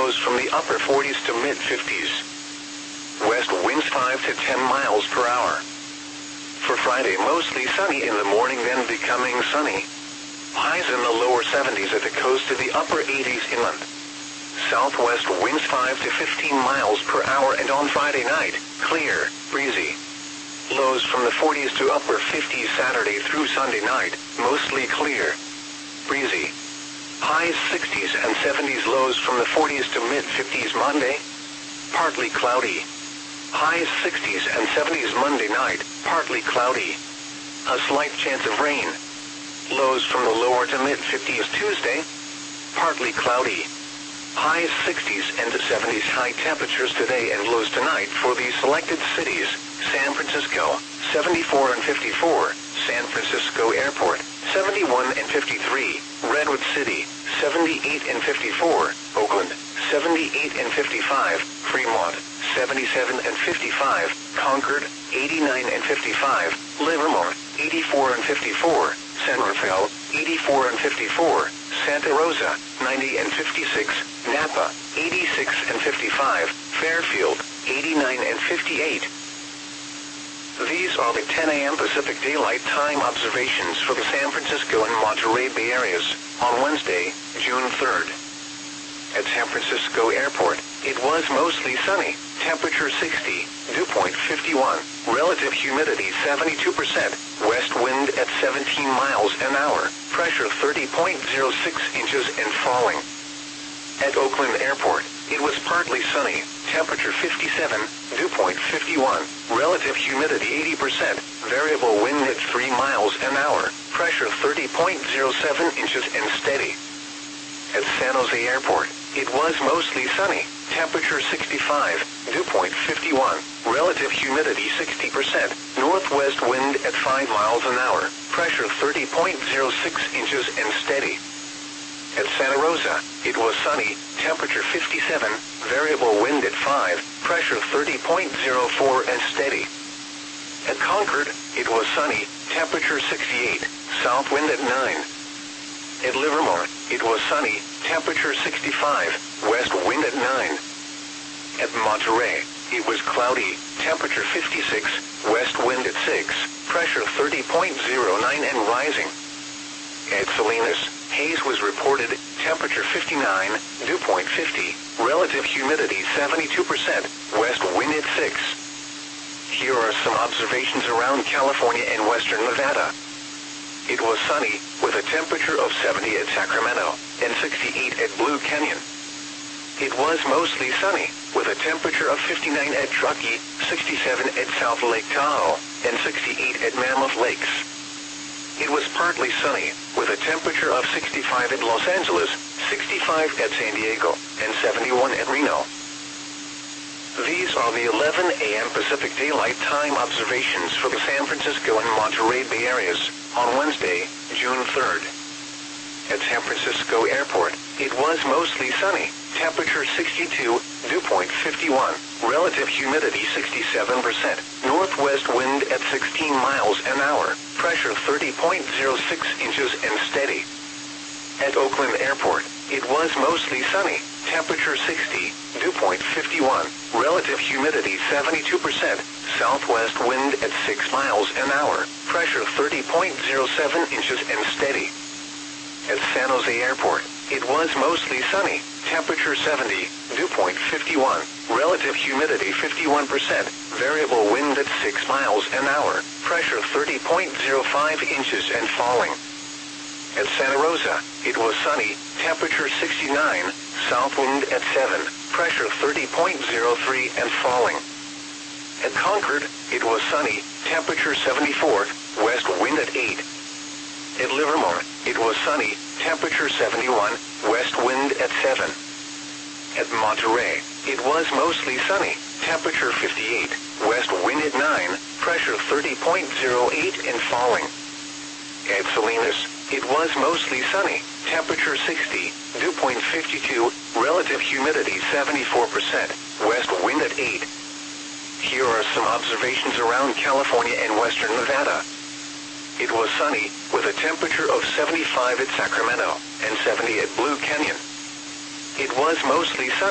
lows from the upper 40s to mid-50s. West winds 5 to 10 miles per hour. For Friday, mostly sunny in the morning, then becoming sunny. Highs in the lower 70s at the coast to the upper 80s inland. Southwest winds 5 to 15 miles per hour, and on Friday night, clear, breezy. Lows from the 40s to upper 50s Saturday through Sunday night, mostly clear, breezy. Highs 60s and 70s, lows from the 40s to mid-50s Monday, partly cloudy. Highs 60s and 70s Monday night, partly cloudy. A slight chance of rain. Lows from the lower to mid-50s Tuesday, partly cloudy. Highs 60s and 70s, high temperatures today and lows tonight for the selected cities: San Francisco, 74 and 54, San Francisco Airport, 71 and 53, Redwood City, 78 and 54, Oakland, 78 and 55, Fremont, 77 and 55, Concord, 89 and 55, Livermore, 84 and 54, San Rafael, 84 and 54, Santa Rosa, 90 and 56, Napa, 86 and 55, Fairfield, 89 and 58. These are the 10 a.m. Pacific Daylight Time observations for the San Francisco and Monterey Bay areas on Wednesday, June 3rd. At San Francisco Airport, it was mostly sunny, temperature 60, dew point 51, relative humidity 72%, west wind at 17 miles an hour, pressure 30.06 inches and falling. At Oakland Airport, it was partly sunny, temperature 57, dew point 51, relative humidity 80%, variable wind at 3 miles an hour, pressure 30.07 inches and steady. At San Jose Airport, it was mostly sunny, temperature 65, dew point 51, relative humidity 60%, northwest wind at 5 miles an hour, pressure 30.06 inches and steady. At Santa Rosa, it was sunny, temperature 57, variable wind at 5, pressure 30.04 and steady. At Concord, it was sunny, temperature 68, south wind at 9. At Livermore, it was sunny, temperature 65, west wind at 9. At Monterey, it was cloudy, temperature 56, west wind at 6, pressure 30.09 and rising. At Salinas, haze was reported, temperature 59, dew point 50, relative humidity 72%, west wind at 6. Here are some observations around California and western Nevada. It was sunny, with a temperature of 70 at Sacramento, and 68 at Blue Canyon. It was mostly sunny, with a temperature of 59 at Truckee, 67 at South Lake Tahoe, and 68 at Mammoth Lakes. It was partly sunny, with a temperature of 65 at Los Angeles, 65 at San Diego, and 71 at Reno. These are the 11 a.m. Pacific Daylight Time observations for the San Francisco and Monterey Bay areas on Wednesday, June 3rd. At San Francisco Airport, it was mostly sunny, temperature 62, dew point 51, relative humidity 67%, northwest wind at 16 miles an hour, pressure 30.06 inches and steady. At Oakland Airport, it was mostly sunny, temperature 60, dew point 51, relative humidity 72%, southwest wind at 6 miles an hour, pressure 30.07 inches and steady. At San Jose Airport, it was mostly sunny, temperature 70, dew point 51, relative humidity 51%, variable wind at 6 miles an hour, pressure 30.05 inches and falling. At Santa Rosa, it was sunny, temperature 69, south wind at 7, pressure 30.03 and falling. At Concord, it was sunny, temperature 74, west wind at 8. At Livermore, it was sunny, temperature 71, west wind at 7. At Monterey, it was mostly sunny, temperature 58, west wind at 9, pressure 30.08 and falling. At Salinas, it was mostly sunny, temperature 60, dew point 52, relative humidity 74%, west wind at 8. Here are some observations around California and western Nevada. It was sunny, with a temperature of 75 at Sacramento, and 70 at Blue Canyon. It was mostly sunny.